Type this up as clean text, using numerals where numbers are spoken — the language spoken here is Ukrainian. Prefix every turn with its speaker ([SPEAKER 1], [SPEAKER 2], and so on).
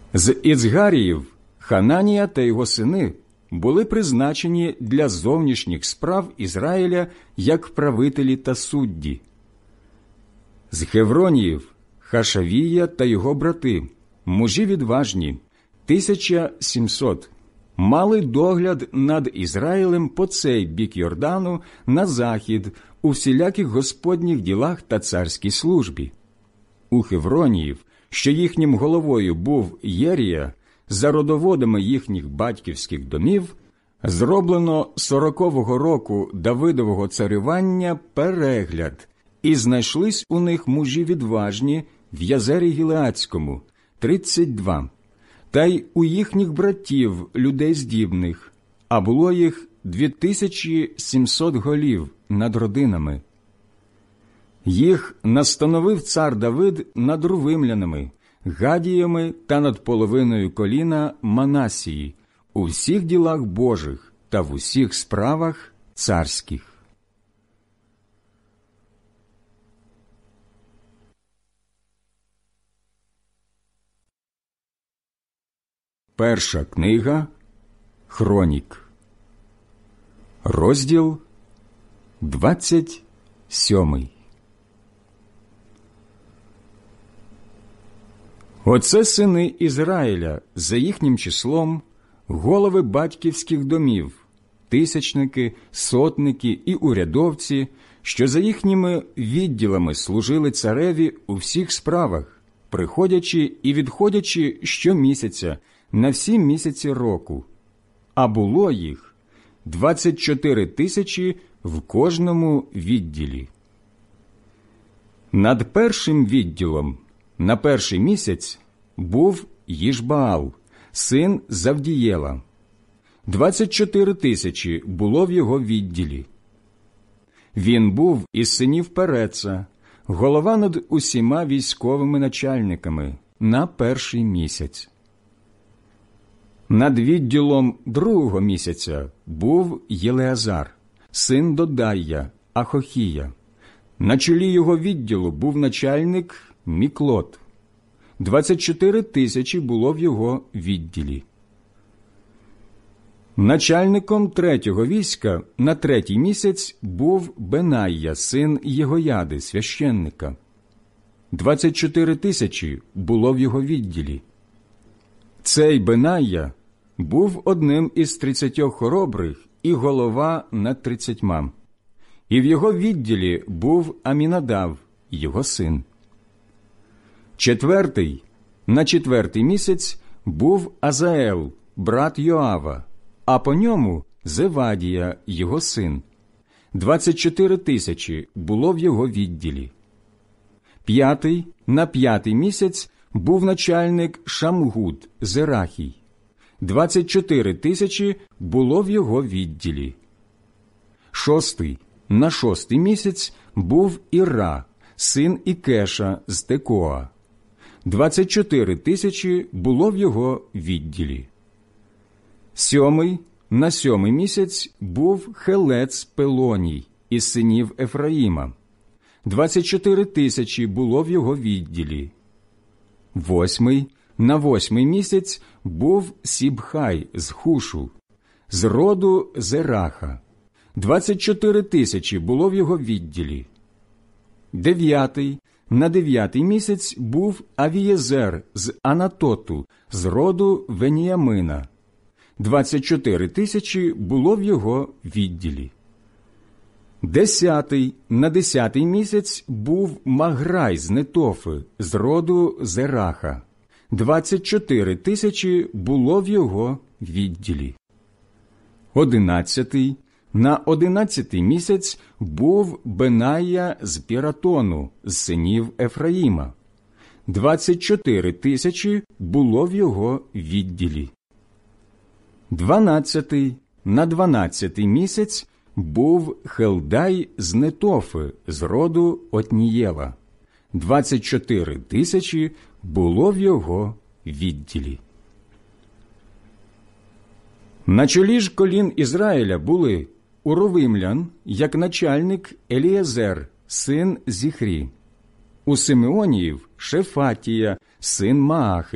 [SPEAKER 1] З Іцгаріїв Хананія та його сини були призначені для зовнішніх справ Ізраїля як правителі та судді. З Хевроніїв Хашавія та його брати, мужі відважні, 1700, мали догляд над Ізраїлем по цей бік Йордану на захід у всіляких господніх ділах та царській службі. У Хевроніїв, що їхнім головою був Єрія, за родоводами їхніх батьківських домів, зроблено 40-го року Давидового царювання перегляд, і знайшлись у них мужі відважні в Язері Гілеадському, 32, та й у їхніх братів людей здібних, а було їх 2700 голів над родинами. Їх настановив цар Давид над рувимлянами, гадіями та над половиною коліна Манасії у всіх ділах Божих та в усіх справах царських. Перша книга Хронік, розділ 27. Оце сини Ізраїля за їхнім числом, голови батьківських домів, тисячники, сотники і урядовці, що за їхніми відділами служили цареві у всіх справах, приходячи і відходячи щомісяця на всі місяці року. А було їх 24 тисячі в кожному відділі. Над першим відділом на перший місяць був Їшбаал, син Завдієла. 24 тисячі було в його відділі. Він був із синів Переца, голова над усіма військовими начальниками на перший місяць. Над відділом другого місяця був Єлеазар, син Додая, Ахохія. На чолі його відділу був начальник Міклот. 24 тисячі було в його відділі. Начальником третього війська на третій місяць був Бенайя, син Єгояди, священника. 24 тисячі було в його відділі. Цей Бенайя був одним із 30 хоробрих і голова над 30. І в його відділі був Амінадав, його син. Четвертий, на четвертий місяць був Азаел, брат Йоава, а по ньому Зевадія, його син. 24 тисячі було в його відділі. П'ятий, на п'ятий місяць був начальник Шамгут, Зерахій. 24 тисячі було в його відділі. Шостий, на шостий місяць був Іра, син Ікеша з Текоа. 24 тисячі було в його відділі. Сьомий, на сьомий місяць був Хелец Пелоній із синів Ефраїма. 24 тисячі було в його відділі. Восьмий, на восьмий місяць був Сібхай з Хушу, з роду Зераха. 24 тисячі було в його відділі. Дев'ятий, на дев'ятий місяць був Авієзер з Анатоту, з роду Веніямина. 24 тисячі було в його відділі. Десятий, на десятий місяць був Маграй з Нетофи, з роду Зераха. 24 тисячі було в його відділі. Одинадцятий, на одинадцятий місяць був Бенайя з Піратону, з синів Ефраїма. 24 тисячі було в його відділі. Дванадцятий, на дванадцятий місяць був Хелдай з Нетофи, з роду Отнієла. 24 тисячі було в його відділі. На чолі ж колін Ізраїля були у Рувимлян, як начальник Елієзер, син Зіхрі, у Симеоніїв Шефатія, син Маахи,